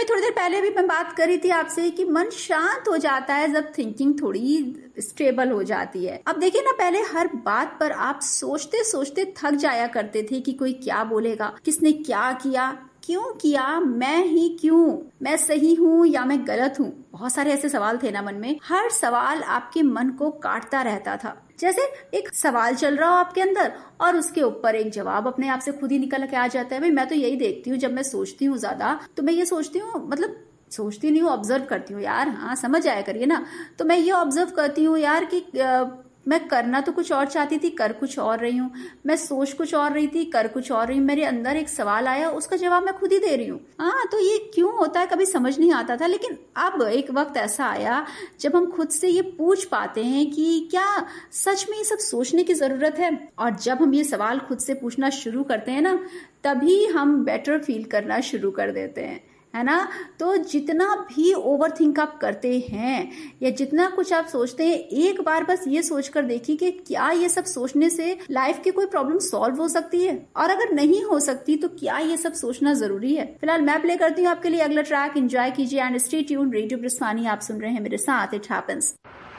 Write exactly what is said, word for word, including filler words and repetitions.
अभी थोड़ी देर पहले भी मैं बात कर रही थी आपसे कि मन शांत हो जाता है जब थिंकिंग थोड़ी स्टेबल हो जाती है। अब देखिए ना, पहले हर बात पर आप सोचते सोचते थक जाया करते थे कि कोई क्या बोलेगा, किसने क्या किया, क्यों किया, मैं ही क्यों, मैं सही हूँ या मैं गलत हूँ। बहुत सारे ऐसे सवाल थे ना मन में। हर सवाल आपके मन को काटता रहता था, जैसे एक सवाल चल रहा हो आपके अंदर और उसके ऊपर एक जवाब अपने आप से खुद ही निकल के आ जाता है। भाई मैं तो यही देखती हूँ, जब मैं सोचती हूँ ज्यादा तो मैं ये सोचती हूँ, मतलब सोचती नहीं हूँ, ऑब्जर्व करती हूँ यार, हाँ समझ आया करिए ना। तो मैं ये ऑब्जर्व करती हूँ यार कि आ, मैं करना तो कुछ और चाहती थी, कर कुछ और रही हूँ, मैं सोच कुछ और रही थी, कर कुछ और रही हूँ, मेरे अंदर एक सवाल आया, उसका जवाब मैं खुद ही दे रही हूँ। हाँ, तो ये क्यों होता है कभी समझ नहीं आता था, लेकिन अब एक वक्त ऐसा आया जब हम खुद से ये पूछ पाते हैं कि क्या सच में ये सब सोचने की जरूरत है। और जब हम ये सवाल खुद से पूछना शुरू करते हैं ना, तभी हम बेटर फील करना शुरू कर देते हैं, है ना। तो जितना भी ओवर थिंक आप करते हैं या जितना कुछ आप सोचते हैं, एक बार बस ये सोचकर देखिए कि क्या ये सब सोचने से लाइफ की कोई प्रॉब्लम सॉल्व हो सकती है, और अगर नहीं हो सकती तो क्या ये सब सोचना जरूरी है। फिलहाल मैं प्ले करती हूँ आपके लिए अगला ट्रैक, एंजॉय कीजिए एंड स्टे ट्यून्ड। रेडियो ब्रिस्वानी आप सुन रहे हैं मेरे साथ, इट हैपेंस।